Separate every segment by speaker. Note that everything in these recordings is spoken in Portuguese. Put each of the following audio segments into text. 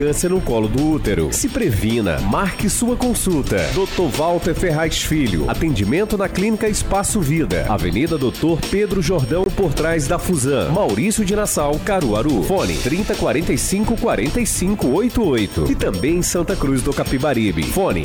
Speaker 1: Câncer no colo do útero. Se previna. Marque sua consulta. Dr. Walter Ferraz Filho. Atendimento na Clínica Espaço Vida. Avenida Dr. Pedro Jordão, por trás da Fusan. Maurício de Nassau, Caruaru. Fone 3045-4588. E também em Santa Cruz do Capibaribe. Fone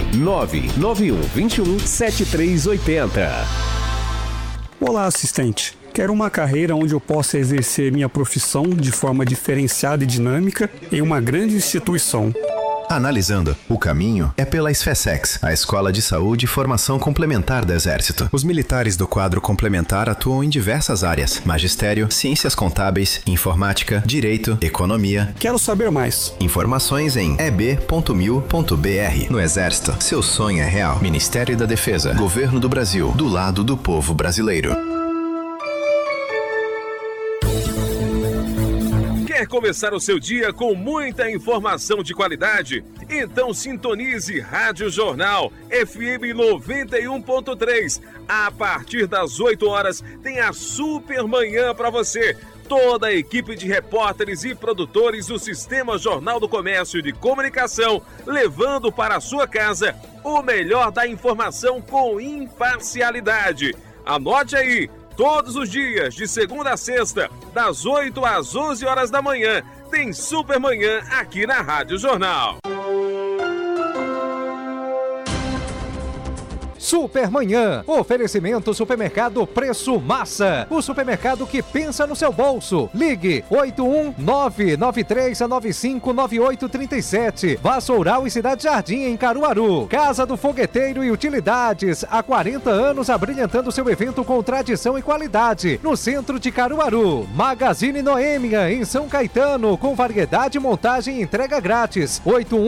Speaker 1: 99121-7380.
Speaker 2: Olá, assistente. Quero uma carreira onde eu possa exercer minha profissão de forma diferenciada e dinâmica em uma grande instituição.
Speaker 3: Analisando, o caminho é pela SFSEX, a Escola de Saúde e Formação Complementar do Exército. Os militares do quadro complementar atuam em diversas áreas: magistério, ciências contábeis, informática, direito, economia.
Speaker 2: Quero saber mais.
Speaker 3: Informações em eb.mil.br. No Exército, seu sonho é real. Ministério da Defesa, Governo do Brasil, do lado do povo brasileiro.
Speaker 4: Quer começar o seu dia com muita informação de qualidade? Então sintonize Rádio Jornal FM 91.3. A partir das 8 horas tem a Super Manhã para você. Toda a equipe de repórteres e produtores do Sistema Jornal do Comércio e de Comunicação, levando para a sua casa o melhor da informação com imparcialidade. Anote aí. Todos os dias, de segunda a sexta, das 8 às 11 horas da manhã, tem Super Manhã aqui na Rádio Jornal.
Speaker 5: Supermanhã, oferecimento Supermercado Preço Massa, o supermercado que pensa no seu bolso. Ligue 81993959837. Vassoural e Cidade Jardim em Caruaru. Casa do Fogueteiro e Utilidades, há 40 anos abrilhantando seu evento com tradição e qualidade, no centro de Caruaru. Magazine Noêmia em São Caetano, com variedade, montagem e entrega grátis.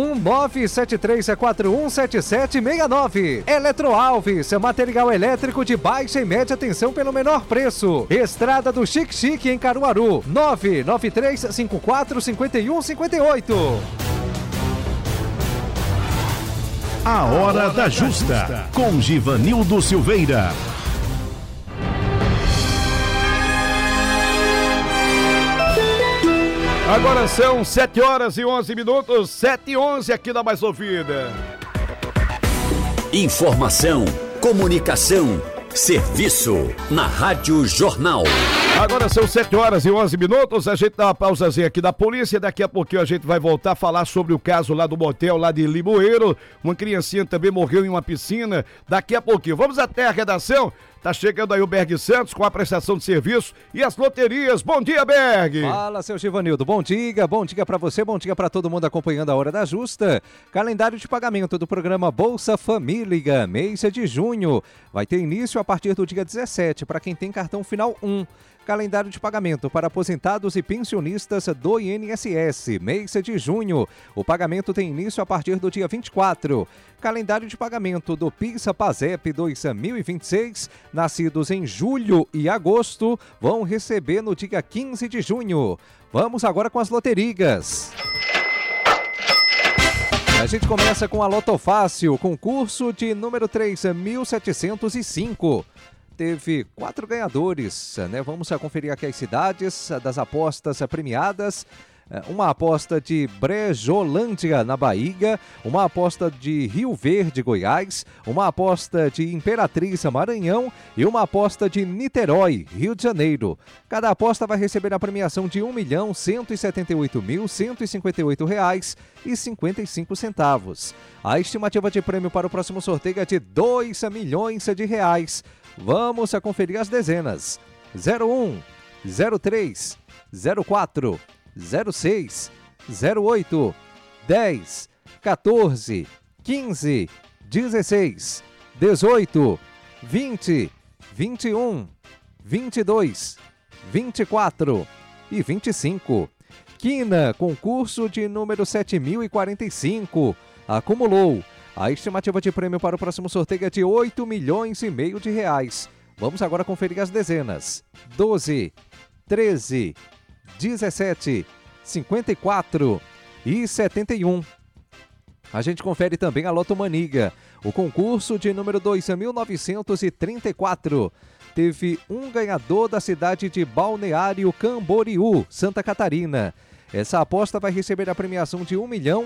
Speaker 5: 81973417769. Eletroalves, material elétrico de baixa e média tensão pelo menor preço. Estrada do Chique Chique em Caruaru, 993545158.
Speaker 6: A Hora da Justa, com Givanildo Silveira.
Speaker 7: Agora são 7 horas e 11 minutos, 7h11 aqui na Mais Ouvida.
Speaker 8: Informação, comunicação, serviço na Rádio Jornal.
Speaker 7: Agora são 7 horas e 11 minutos, a gente dá uma pausazinha aqui da polícia, daqui a pouquinho a gente vai voltar a falar sobre o caso lá do motel, lá de Limoeiro, uma criancinha também morreu em uma piscina, daqui a pouquinho. Vamos até a redação, tá chegando aí o Berg Santos com a prestação de serviço e as loterias. Bom dia, Berg!
Speaker 5: Fala, seu Givanildo, bom dia pra você, bom dia pra todo mundo acompanhando a Hora da Justa. Calendário de pagamento do programa Bolsa Família, mês de junho, vai ter início a partir do dia 17, para quem tem cartão final 1. Calendário de pagamento para aposentados e pensionistas do INSS, mês de junho. O pagamento tem início a partir do dia 24. Calendário de pagamento do PIS/PASEP 2026. Nascidos em julho e agosto vão receber no dia 15 de junho. Vamos agora com as loterias. A gente começa com a Loto Fácil, concurso de número 3.705. Teve 4 ganhadores, né? Vamos conferir aqui as cidades das apostas premiadas. Uma aposta de Brejolândia, na Bahia, uma aposta de Rio Verde, Goiás, uma aposta de Imperatriz, Maranhão e uma aposta de Niterói, Rio de Janeiro. Cada aposta vai receber a premiação de R$1.178.158,55. A estimativa de prêmio para o próximo sorteio é de R$2 milhões. Vamos a conferir as dezenas. 01, 03, 04, 06, 08, 10, 14, 15, 16, 18, 20, 21, 22, 24 e 25. Quina, concurso de número 7.045. Acumulou. A estimativa de prêmio para o próximo sorteio é de R$8,5 milhões. Vamos agora conferir as dezenas. 12, 13, 17, 54 e 71. A gente confere também a Lotomania. O concurso de número 2.934 teve um ganhador da cidade de Balneário Camboriú, Santa Catarina. Essa aposta vai receber a premiação de R$1